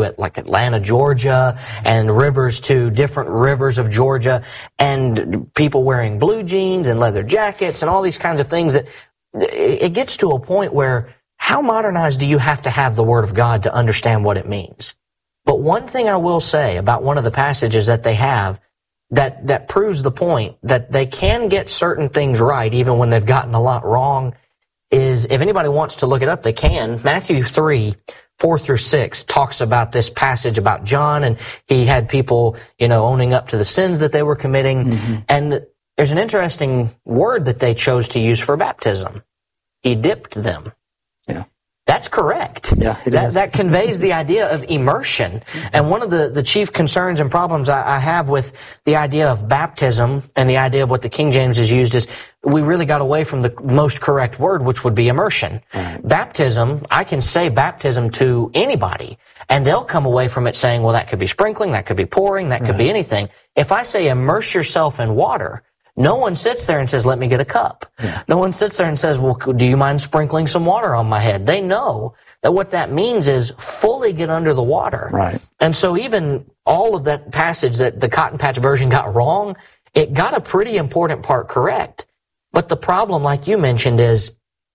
like Atlanta, Georgia, and rivers to different rivers of Georgia, and people wearing blue jeans and leather jackets and all these kinds of things, that it gets to a point where how modernized do you have to have the Word of God to understand what it means? But one thing I will say about one of the passages that they have that proves the point that they can get certain things right even when they've gotten a lot wrong is, if anybody wants to look it up, they can. Matthew 3:4-6 talks about this passage about John, and he had people, owning up to the sins that they were committing. Mm-hmm. And there's an interesting word that they chose to use for baptism. He dipped them. Yeah. That's correct. Yeah, that conveys the idea of immersion. And one of the chief concerns and problems I have with the idea of baptism and the idea of what the King James has used is we really got away from the most correct word, which would be immersion. Right. Baptism, I can say baptism to anybody, and they'll come away from it saying, well, that could be sprinkling, that could be pouring, that could be anything. If I say immerse yourself in water, no one sits there and says, let me get a cup. Yeah. No one sits there and says, well, do you mind sprinkling some water on my head? They know that what that means is fully get under the water. Right. And so even all of that passage that the Cotton Patch version got wrong, it got a pretty important part correct. But the problem, like you mentioned, is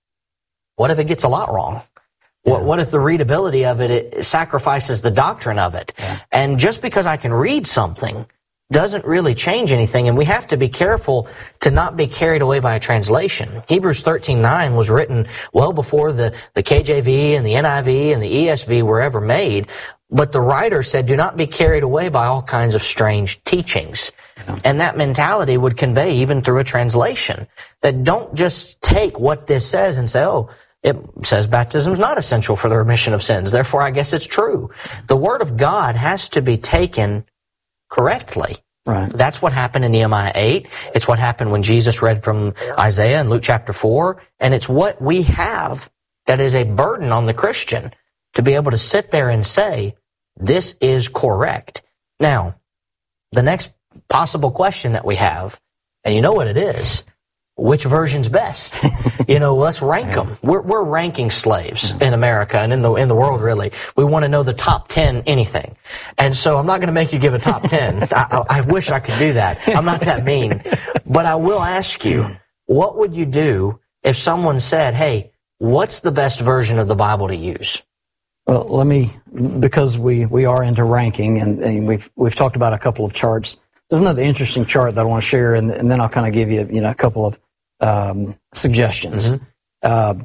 what if it gets a lot wrong? Yeah. What if the readability of it sacrifices the doctrine of it? Yeah. And just because I can read something doesn't really change anything, and we have to be careful to not be carried away by a translation. Hebrews 13:9 was written well before the KJV and the NIV and the ESV were ever made, but the writer said, do not be carried away by all kinds of strange teachings. And that mentality would convey even through a translation, that don't just take what this says and say, oh, it says baptism is not essential for the remission of sins, therefore I guess it's true. The Word of God has to be taken correctly. Right. That's what happened in Nehemiah 8. It's what happened when Jesus read from Isaiah in Luke chapter 4. And it's what we have that is a burden on the Christian, to be able to sit there and say, this is correct. Now, the next possible question that we have, and you know what it is, which version's best? Let's rank them. We're ranking slaves in America and in the world, really. We want to know the top 10 anything. And so I'm not going to make you give a top 10. I wish I could do that. I'm not that mean. But I will ask you, what would you do if someone said, hey, what's the best version of the Bible to use? Well, because we are into ranking, and we've talked about a couple of charts. There's another interesting chart that I want to share, and then I'll kind of give you, a couple of suggestions. Mm-hmm.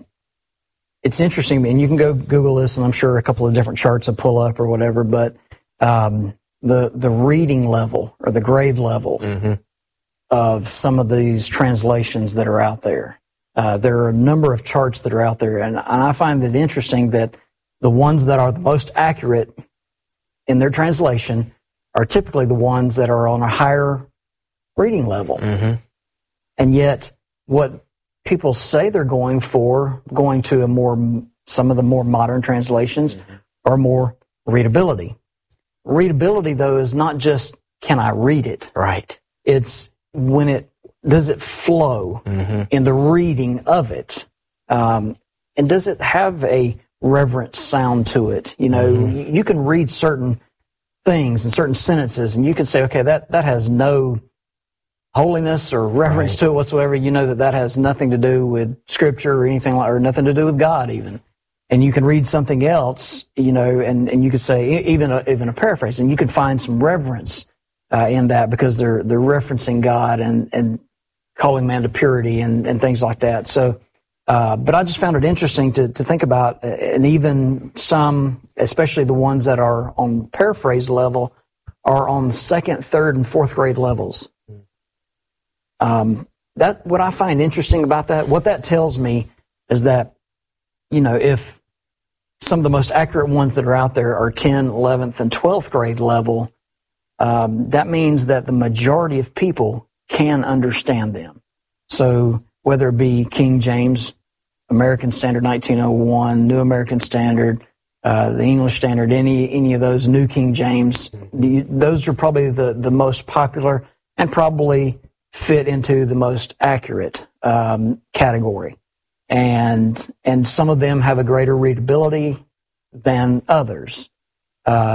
It's interesting, and you can go Google this, and I'm sure a couple of different charts will pull up or whatever, but the reading level or the grade level mm-hmm. of some of these translations that are out there. There are a number of charts that are out there, and I find it interesting that the ones that are the most accurate in their translation are typically the ones that are on a higher reading level. Mm-hmm. And yet, what people say they're going to some of the more modern translations mm-hmm. are more readability. Readability, though, is not just, can I read it? Right. It's does it flow mm-hmm. in the reading of it? And does it have a reverent sound to it? Mm-hmm. You can read certain things and certain sentences, and you can say, okay, that has no holiness or reverence right. to it whatsoever. You know that has nothing to do with Scripture or anything or nothing to do with God even. And you can read something else, and you could say even a paraphrase, and you can find some reverence in that because they're referencing God and calling man to purity and things like that. So, but I just found it interesting to think about, and even some, especially the ones that are on paraphrase level, are on the second, third, and fourth grade levels. That what I find interesting about that, what that tells me is that, if some of the most accurate ones that are out there are 10th, 11th, and 12th grade level, that means that the majority of people can understand them. So whether it be King James, American Standard 1901, New American Standard, the English Standard, any of those, New King James, those are probably the most popular and probably fit into the most accurate category. And some of them have a greater readability than others.